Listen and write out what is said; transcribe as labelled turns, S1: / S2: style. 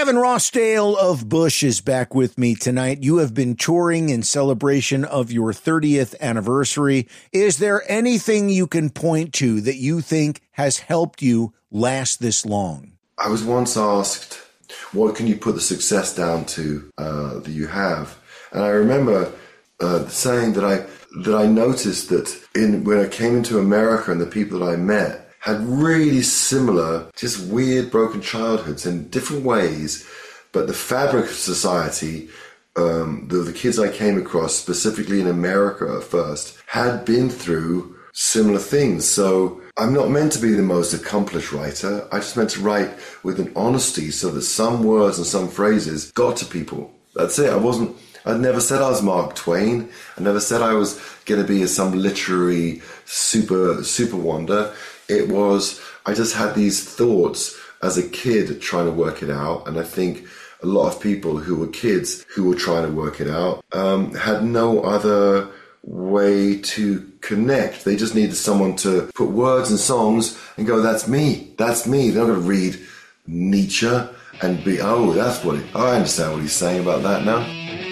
S1: Gavin Rossdale of Bush is back with me tonight. You have been touring in celebration of your 30th anniversary. Is there anything you can point to that you think has helped you last this long?
S2: I was once asked, what can you put the success down to that you have? And I remember saying that I noticed that when I came into America and the people that I met had really similar, just weird, broken childhoods in different ways. But the fabric of society, the kids I came across, specifically in America at first, had been through similar things. So I'm not meant to be the most accomplished writer. I just meant to write with an honesty so that some words and some phrases got to people. That's it. I'd never said I was Mark Twain. I never said I was going to be some literary super wonder. It was, I just had these thoughts as a kid trying to work it out. And I think a lot of people who were kids who were trying to work it out had no other way to connect. They just needed someone to put words in songs and go, that's me. That's me. They're not going to read Nietzsche and be, I understand what he's saying about that now.